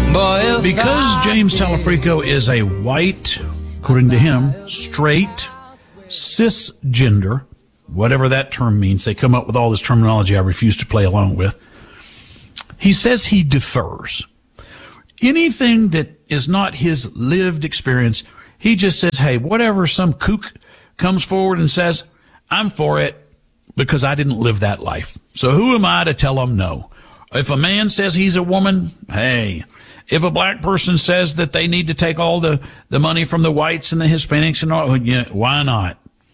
Because James Talafrico is a white, according to him, straight, cisgender, whatever that term means. They come up with all this terminology I refuse to play along with. He says he defers. Anything that is not his lived experience, he just says, hey, whatever some kook comes forward and says, I'm for it because I didn't live that life. So who am I to tell him no? If a man says he's a woman, hey. If a black person says that they need to take all the money from the whites and the Hispanics and all, yeah, why not?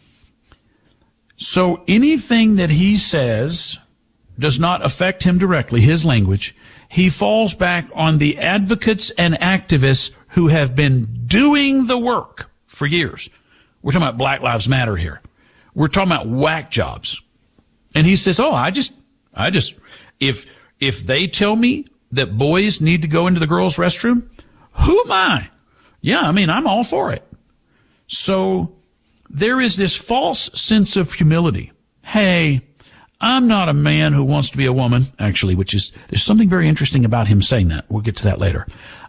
So anything that he says does not affect him directly, his language. He falls back on the advocates and activists who have been doing the work for years. We're talking about Black Lives Matter here. We're talking about whack jobs. And he says, if they tell me that boys need to go into the girls' restroom, who am I? Yeah, I mean, I'm all for it. So there is this false sense of humility. Hey, I'm not a man who wants to be a woman, actually, there's something very interesting about him saying that. We'll get to that later.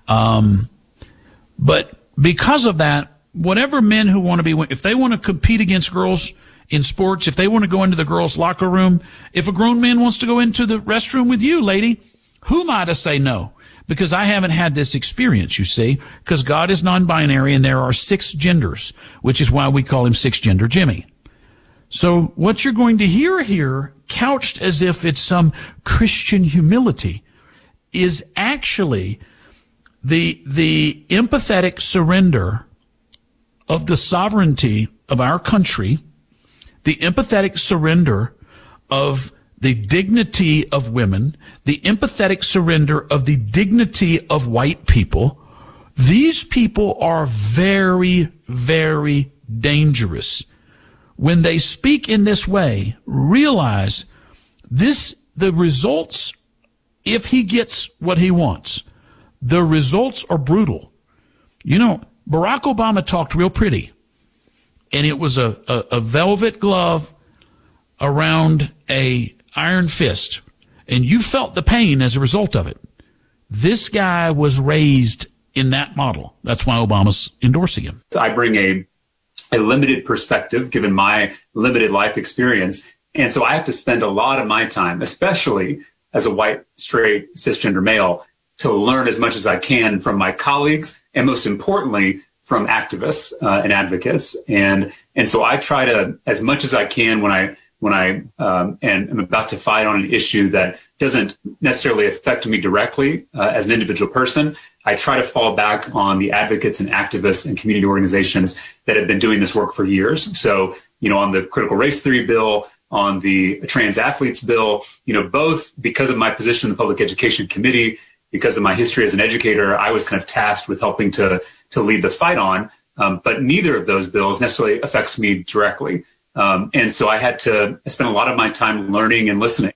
But because of that, whatever men who want to be, if they want to compete against girls in sports, if they want to go into the girls' locker room, if a grown man wants to go into the restroom with you, lady, who am I to say no? Because I haven't had this experience, you see, because God is non-binary and there are 6 genders, which is why we call him Six-Gender Jimmy. So what you're going to hear here, couched as if it's some Christian humility, is actually the empathetic surrender of the sovereignty of our country, the empathetic surrender of the dignity of women, the empathetic surrender of the dignity of white people. These people are very, very dangerous. When they speak in this way, realize the results, if he gets what he wants, the results are brutal. You know, Barack Obama talked real pretty, and it was a velvet glove around a iron fist, and you felt the pain as a result of it. This guy was raised in that model. That's why Obama's endorsing him. I bring a limited perspective, given my limited life experience, and so I have to spend a lot of my time, especially as a white, straight, cisgender male, to learn as much as I can from my colleagues, and most importantly, from activists and advocates. And so I try to, as much as I can, when I am about to fight on an issue that doesn't necessarily affect me directly as an individual person, I try to fall back on the advocates and activists and community organizations that have been doing this work for years. So, you know, on the critical race theory bill, on the trans athletes bill, you know, both because of my position in the public education committee, because of my history as an educator, I was kind of tasked with helping to lead the fight on. But neither of those bills necessarily affects me directly. And so I had to spend a lot of my time learning and listening.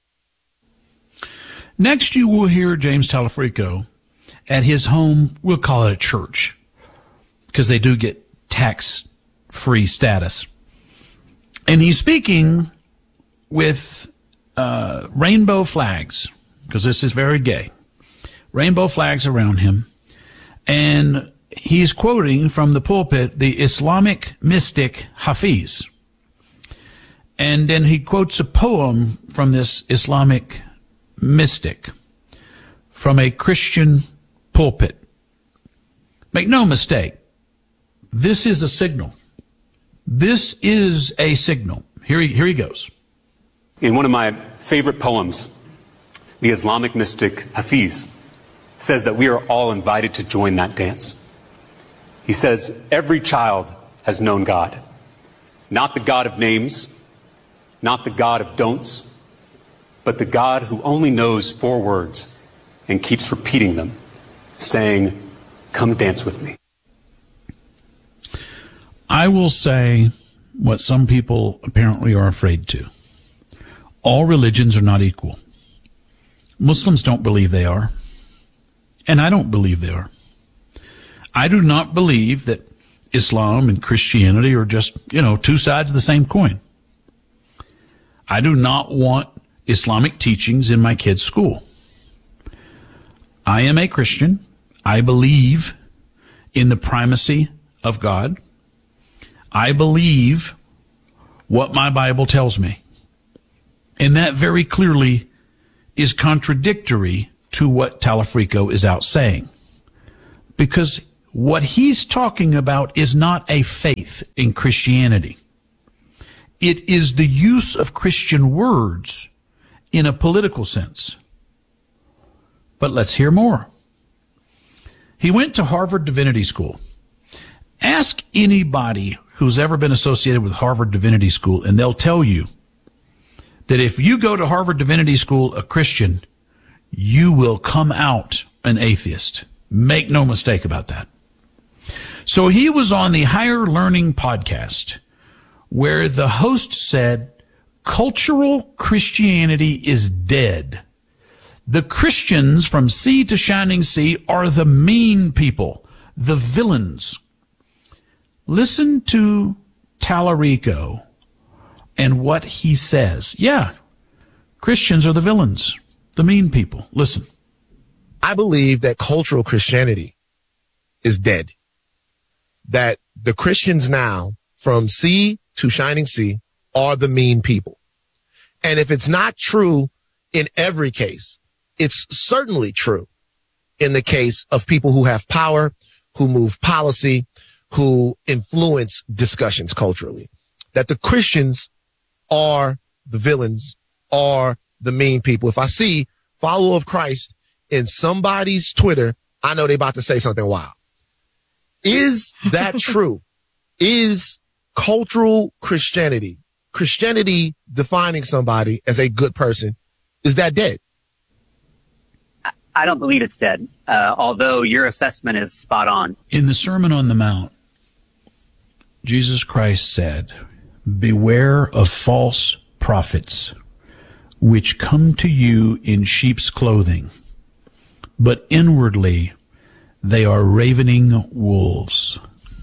Next, you will hear James Talafrico at his home. We'll call it a church because they do get tax-free status. And he's speaking with rainbow flags, because this is very gay. Rainbow flags around him. And he's quoting from the pulpit the Islamic mystic Hafiz. And then he quotes a poem from this Islamic mystic from a Christian pulpit. Make no mistake, this is a signal. This is a signal. Here he goes. In one of my favorite poems, the Islamic mystic Hafiz says that we are all invited to join that dance. He says, every child has known God, not the God of names, not the God of don'ts, but the God who only knows 4 words and keeps repeating them, saying, come dance with me. I will say what some people apparently are afraid to. All religions are not equal. Muslims don't believe they are, and I don't believe they are. I do not believe that Islam and Christianity are just, 2 sides of the same coin. I do not want Islamic teachings in my kids' school. I am a Christian. I believe in the primacy of God. I believe what my Bible tells me. And that very clearly is contradictory to what Talafrico is out saying. Because what he's talking about is not a faith in Christianity. It is the use of Christian words in a political sense. But let's hear more. He went to Harvard Divinity School. Ask anybody who's ever been associated with Harvard Divinity School, and they'll tell you that if you go to Harvard Divinity School a Christian, you will come out an atheist. Make no mistake about that. So he was on the Higher Learning podcast, where the host said, cultural Christianity is dead. The Christians from sea to shining sea are the mean people, the villains. Listen to Talarico and what he says. Yeah, Christians are the villains, the mean people. Listen. I believe that cultural Christianity is dead. That the Christians now, from sea to shining sea, are the mean people. And if it's not true in every case, it's certainly true in the case of people who have power, who move policy, who influence discussions culturally. That the Christians are the villains, are the mean people. If I see follower of Christ in somebody's Twitter, I know they're about to say something wild. Is that true? Is cultural Christianity defining somebody as a good person, is that dead? I don't believe it's dead, although your assessment is spot on. In the Sermon on the Mount, Jesus Christ said, beware of false prophets, which come to you in sheep's clothing, but inwardly they are ravening wolves.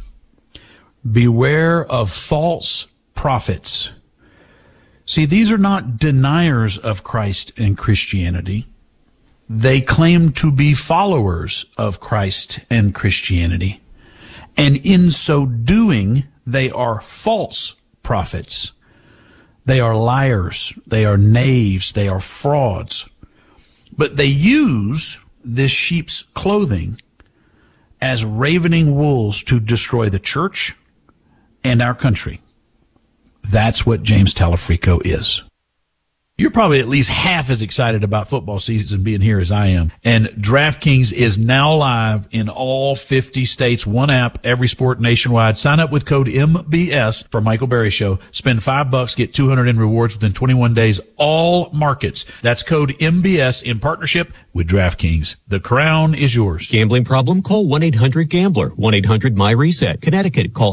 Beware of false prophets. See, these are not deniers of Christ and Christianity. They claim to be followers of Christ and Christianity. And in so doing, they are false prophets. They are liars. They are knaves. They are frauds. But they use this sheep's clothing as ravening wolves to destroy the church and our country. That's what James Talafrico is. You're probably at least half as excited about football season being here as I am. And DraftKings is now live in all 50 states. One app, every sport nationwide. Sign up with code MBS for Michael Berry Show. Spend $5, get 200 in rewards within 21 days. All markets. That's code MBS in partnership with DraftKings. The crown is yours. Gambling problem? Call 1-800-GAMBLER. 1-800-MY-RESET. Connecticut, call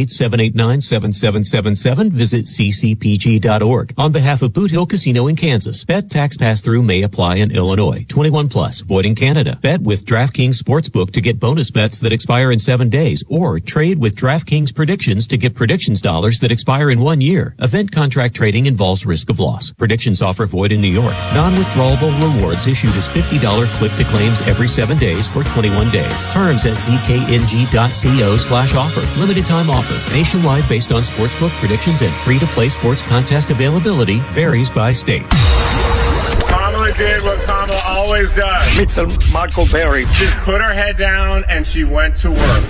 888-789-7777. Visit ccpg.org. On behalf of Boot Hill Casino in Kansas. Bet tax pass-through may apply in Illinois. 21 plus. Void in Canada. Bet with DraftKings Sportsbook to get bonus bets that expire in 7 days, or trade with DraftKings Predictions to get predictions dollars that expire in 1 year. Event contract trading involves risk of loss. Predictions offer void in New York. Non-withdrawable rewards issued as $50 click-to-claims every 7 days for 21 days. Terms at dkng.co/offer. Limited time offer. Nationwide based on sportsbook predictions and free-to-play sports contest availability. Varies by state. Kamala did what Kamala always does. Mr. Michael Berry. Just put her head down and she went to work.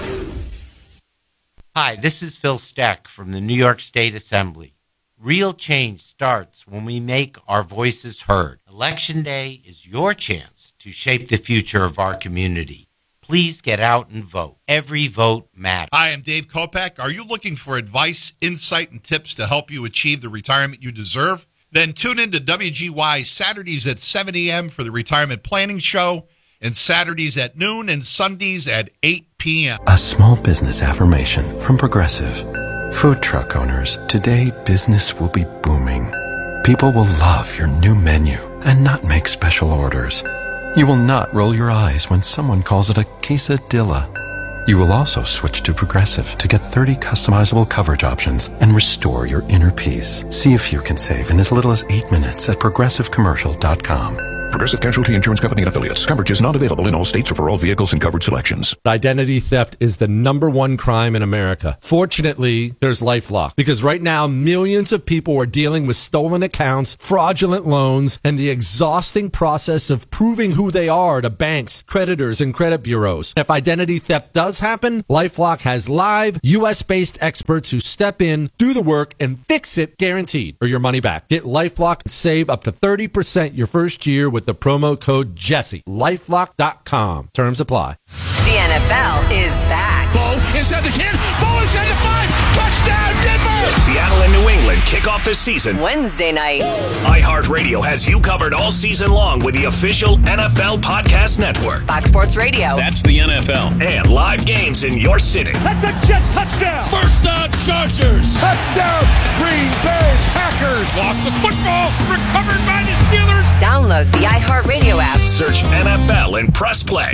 Hi, this is Phil Steck from the New York State Assembly. Real change starts when we make our voices heard. Election Day is your chance to shape the future of our community. Please get out and vote. Every vote matters. Hi, I'm Dave Kopak. Are you looking for advice, insight, and tips to help you achieve the retirement you deserve? Then tune in to WGY Saturdays at 7 a.m. for the Retirement Planning Show, and Saturdays at noon and Sundays at 8 p.m. A small business affirmation from Progressive. Food truck owners, today business will be booming. People will love your new menu and not make special orders. You will not roll your eyes when someone calls it a quesadilla. You will also switch to Progressive to get 30 customizable coverage options and restore your inner peace. See if you can save in as little as 8 minutes at progressivecommercial.com. Progressive Casualty Insurance Company and affiliates. Coverage is not available in all states or for all vehicles and covered selections. Identity theft is the #1 crime in America. Fortunately, there's LifeLock, because right now millions of people are dealing with stolen accounts, fraudulent loans, and the exhausting process of proving who they are to banks, creditors, and credit bureaus. If identity theft does happen, LifeLock has live, U.S.-based experts who step in, do the work, and fix it guaranteed, or your money back. Get LifeLock and save up to 30% your first year with the promo code Jesse. LifeLock.com. Terms apply. The NFL is back. Ball inside the 10. Ball inside the 5. Touchdown, Denver! Seattle and New England kick off the season Wednesday night. iHeartRadio has you covered all season long with the official NFL Podcast Network. Fox Sports Radio. That's the NFL. And live games in your city. That's a jet touchdown! First down, Chargers! Touchdown, Green Bay Packers! Lost the football, recovered by the Steelers! Download the iHeartRadio app. Search NFL and press play.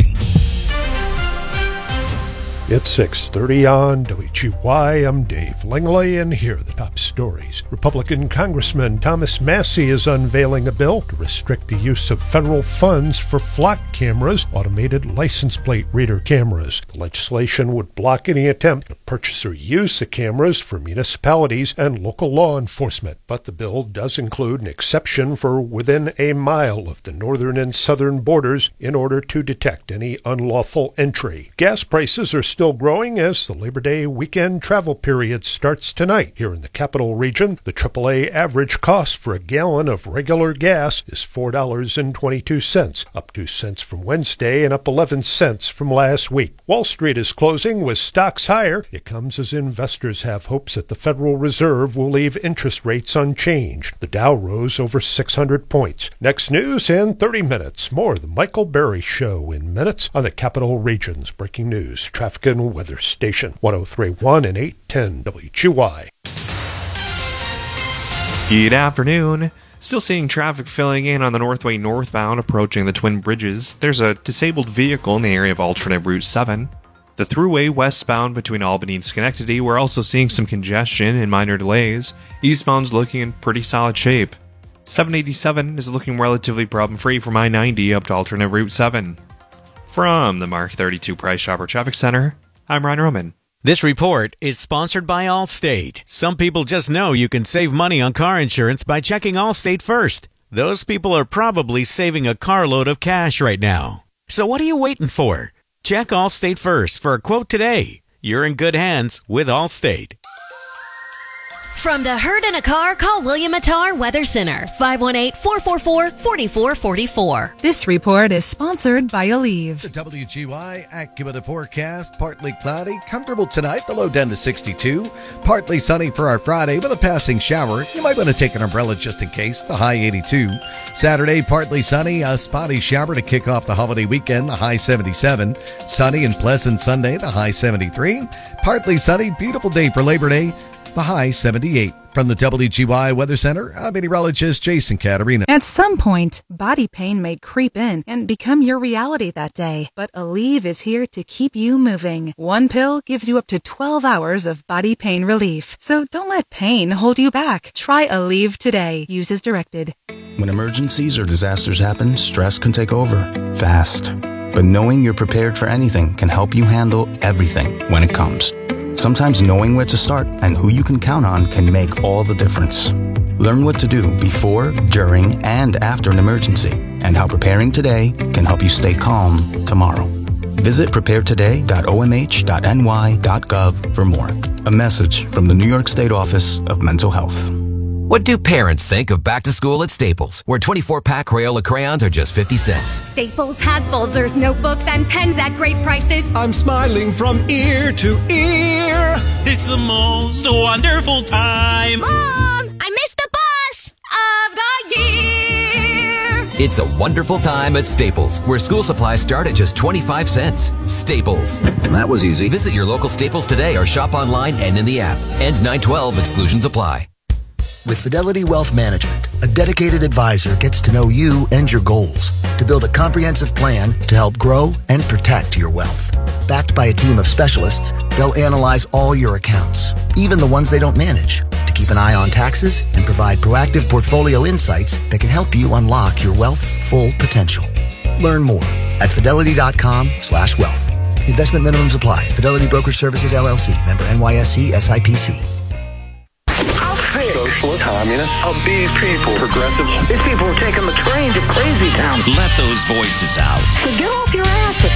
It's 6:30 on WGY. I'm Dave Langley, and here are the top stories. Republican Congressman Thomas Massie is unveiling a bill to restrict the use of federal funds for flock cameras, automated license plate reader cameras. The legislation would block any attempt to purchase or use the cameras for municipalities and local law enforcement. But the bill does include an exception for within a mile of the northern and southern borders in order to detect any unlawful entry. Gas prices are still growing as the Labor Day weekend travel period starts tonight. Here in the capital region, the AAA average cost for a gallon of regular gas is $4.22, up 2 cents from Wednesday and up 11 cents from last week. Wall Street is closing with stocks higher. It comes as investors have hopes that the Federal Reserve will leave interest rates unchanged. The Dow rose over 600 points. Next news in 30 minutes. More of the Michael Berry Show in minutes on the capital region's breaking news, traffic and weather station 103.1 and 810 WGY. Good afternoon. Still seeing traffic filling in on the Northway northbound approaching the Twin Bridges. There's a disabled vehicle in the area of alternate Route 7. The thruway westbound between Albany and Schenectady, we're also seeing some congestion and minor delays. Eastbound's looking in pretty solid shape. 787 is looking relatively problem-free from I-90 up to alternate Route 7. From the Mark 32 Price Chopper Traffic Center, I'm Ryan Roman. This report is sponsored by Allstate. Some people just know you can save money on car insurance by checking Allstate first. Those people are probably saving a carload of cash right now. So what are you waiting for? Check Allstate first for a quote today. You're in good hands with Allstate. From the Hurt in a Car, call William Attar Weather Center, 518-444-4444. This report is sponsored by Aleve. The WGY AccuWeather forecast, partly cloudy, comfortable tonight, the low down to 62. Partly sunny for our Friday with a passing shower. You might want to take an umbrella just in case, the high 82. Saturday, partly sunny, a spotty shower to kick off the holiday weekend, the high 77. Sunny and pleasant Sunday, the high 73. Partly sunny, beautiful day for Labor Day, the high 78. From the WGY Weather Center, I'm meteorologist Jason Caterina. At some point, body pain may creep in and become your reality that day. But Aleve is here to keep you moving. One pill gives you up to 12 hours of body pain relief. So don't let pain hold you back. Try Aleve today. Use as directed. When emergencies or disasters happen, stress can take over fast. But knowing you're prepared for anything can help you handle everything when it comes. Sometimes knowing where to start and who you can count on can make all the difference. Learn what to do before, during, and after an emergency, and how preparing today can help you stay calm tomorrow. Visit preparetoday.omh.ny.gov for more. A message from the New York State Office of Mental Health. What do parents think of back to school at Staples, where 24-pack Crayola crayons are just 50 cents? Staples has folders, notebooks, and pens at great prices. I'm smiling from ear to ear. It's the most wonderful time. Mom, I missed the bus of the year. It's a wonderful time at Staples, where school supplies start at just 25 cents. Staples. That was easy. Visit your local Staples today or shop online and in the app. Ends 9/12. Exclusions apply. With Fidelity Wealth Management, a dedicated advisor gets to know you and your goals to build a comprehensive plan to help grow and protect your wealth. Backed by a team of specialists, they'll analyze all your accounts, even the ones they don't manage, to keep an eye on taxes and provide proactive portfolio insights that can help you unlock your wealth's full potential. Learn more at fidelity.com/wealth. Investment minimums apply. Fidelity Brokerage Services, LLC. Member NYSE SIPC. Socialist, communist, of these people, progressives. These people are taking the train to crazy town. Let those voices out. So get off your asses.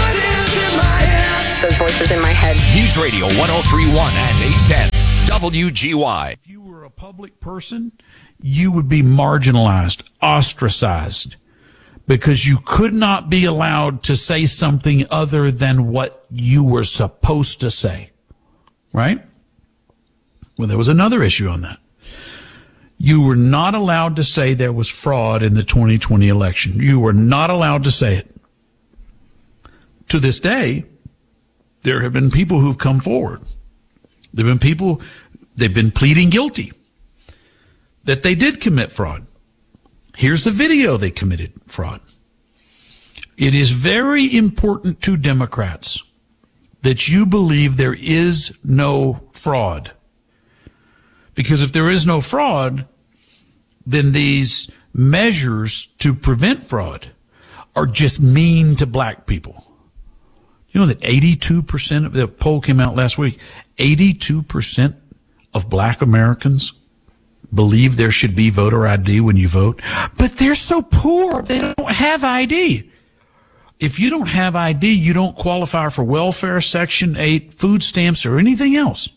Those voices in my head. News Radio 103.1 and 810 WGY. If you were a public person, you would be marginalized, ostracized, because you could not be allowed to say something other than what you were supposed to say. Right? Well, there was another issue on that. You were not allowed to say there was fraud in the 2020 election. You were not allowed to say it. To this day, there have been people who've come forward. There have been people, they've been pleading guilty that they did commit fraud. Here's the video they committed fraud. It is very important to Democrats that you believe there is no fraud. Because if there is no fraud, then these measures to prevent fraud are just mean to black people. You know that 82% of the poll came out last week, 82% of black Americans believe there should be voter ID when you vote, but they're so poor, they don't have ID. If you don't have ID, you don't qualify for welfare, Section 8, food stamps, or anything else.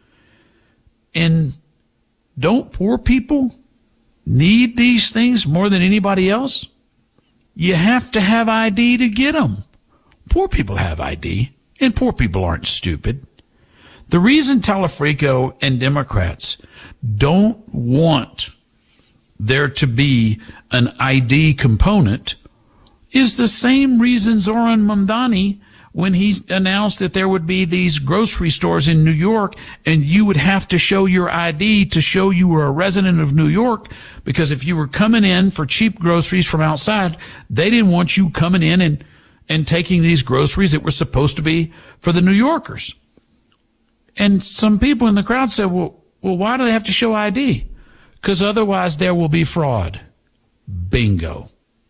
And don't poor people need these things more than anybody else? You have to have ID to get them. Poor people have ID, and poor people aren't stupid. The reason Talafrico and Democrats don't want there to be an ID component is the same reason Zoran Mamdani, when he announced that there would be these grocery stores in New York and you would have to show your ID to show you were a resident of New York, because if you were coming in for cheap groceries from outside, they didn't want you coming in and taking these groceries that were supposed to be for the New Yorkers. And some people in the crowd said, well, why do they have to show ID? Because otherwise there will be fraud. Bingo.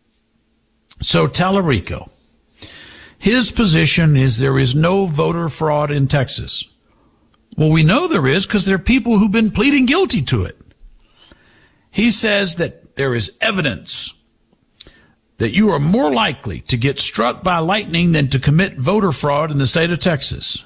So Talarico, his position is there is no voter fraud in Texas. Well, we know there is because there are people who've been pleading guilty to it. He says that there is evidence that you are more likely to get struck by lightning than to commit voter fraud in the state of Texas.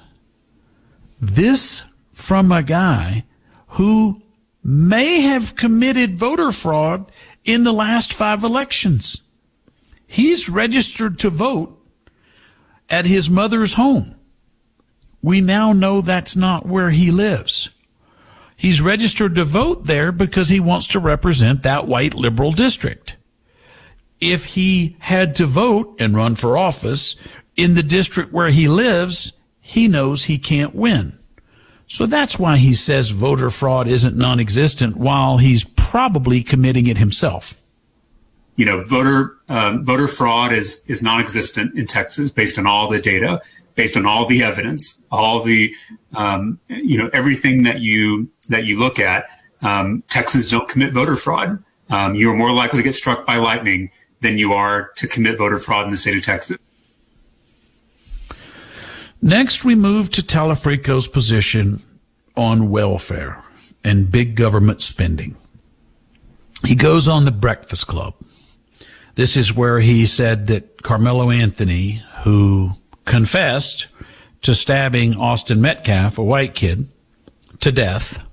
This from a guy who may have committed voter fraud in the last 5 elections. He's registered to vote at his mother's home. We now know that's not where he lives. He's registered to vote there because he wants to represent that white liberal district. If he had to vote and run for office in the district where he lives, he knows he can't win. So that's why he says voter fraud isn't non-existent while he's probably committing it himself. You know, voter fraud is non-existent in Texas based on all the data, based on all the evidence, all the everything that you look at. Texans don't commit voter fraud. You are more likely to get struck by lightning than you are to commit voter fraud in the state of Texas. Next, we move to Talafrico's position on welfare and big government spending. He goes on the Breakfast Club. This is where he said that Carmelo Anthony, who confessed to stabbing Austin Metcalf, a white kid, to death,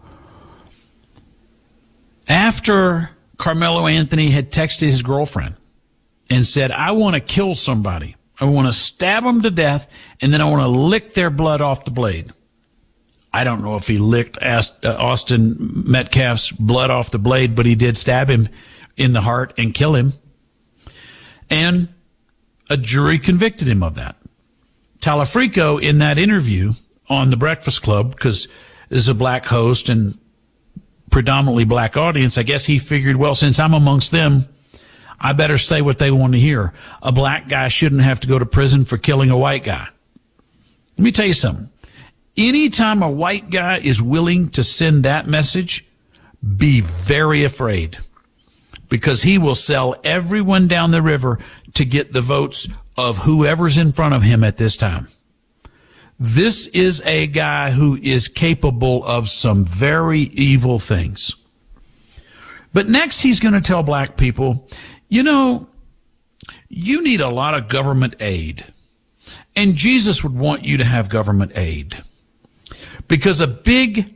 after Carmelo Anthony had texted his girlfriend and said, I want to kill somebody. I want to stab them to death, and then I want to lick their blood off the blade. I don't know if he licked Austin Metcalf's blood off the blade, but he did stab him in the heart and kill him. And a jury convicted him of that. Talafrico, in that interview on the Breakfast Club, because this is a black host and predominantly black audience, I guess he figured, well, since I'm amongst them, I better say what they want to hear. A black guy shouldn't have to go to prison for killing a white guy. Let me tell you something. Anytime a white guy is willing to send that message, be very afraid, because he will sell everyone down the river to get the votes of whoever's in front of him at this time. This is a guy who is capable of some very evil things. But next he's going to tell black people, you know, you need a lot of government aid. And Jesus would want you to have government aid. Because a big